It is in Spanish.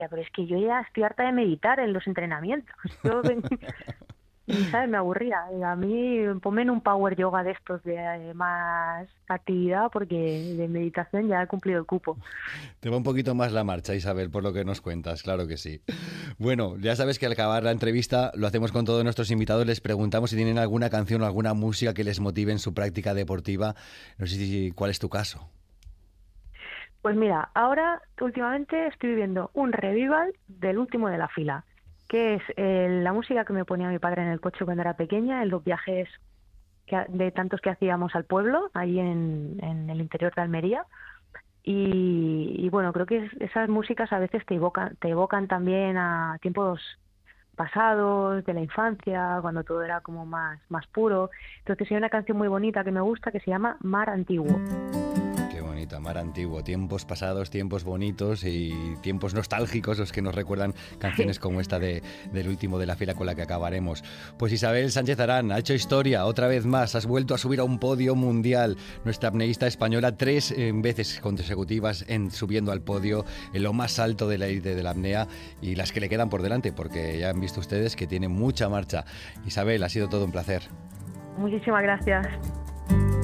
Ya, pero es que yo ya estoy harta de meditar en los entrenamientos. Yo, y, ¿sabes? Me aburría. Y a mí, ponme en un power yoga de estos de más actividad, porque de meditación ya he cumplido el cupo. Te va un poquito más la marcha, Isabel, por lo que nos cuentas, claro que sí. Bueno, ya sabes que al acabar la entrevista lo hacemos con todos nuestros invitados, les preguntamos si tienen alguna canción o alguna música que les motive en su práctica deportiva. No sé si cuál es tu caso. Pues mira, ahora últimamente estoy viviendo un revival del último de la fila, que es la música que me ponía mi padre en el coche cuando era pequeña, en los viajes de tantos que hacíamos al pueblo, allí en el interior de Almería. Y bueno, creo que esas músicas a veces te evocan también a tiempos pasados, de la infancia, cuando todo era como más puro. Entonces hay una canción muy bonita que me gusta que se llama Mar Antiguo. Qué bonita, mar antiguo, tiempos pasados, tiempos bonitos y tiempos nostálgicos los que nos recuerdan canciones como esta del último de la fila con la que acabaremos. Pues Isabel Sánchez Arán ha hecho historia otra vez más, has vuelto a subir a un podio mundial. Nuestra apneísta española 3 veces consecutivas subiendo al podio en lo más alto de la élite de la apnea y las que le quedan por delante, porque ya han visto ustedes que tiene mucha marcha. Isabel, ha sido todo un placer. Muchísimas gracias.